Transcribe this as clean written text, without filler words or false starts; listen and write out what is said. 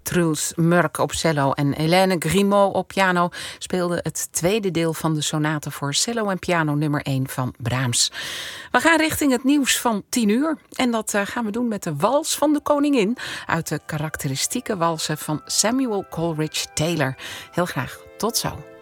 Truls Murk op cello en Hélène Grimaud op piano speelden het tweede deel van de sonate voor cello en piano nummer 1 van Brahms. We gaan richting het nieuws van 10:00 en dat gaan we doen met de Wals van de Koningin uit de karakteristieke walsen van Samuel Coleridge Taylor. Heel graag tot zo.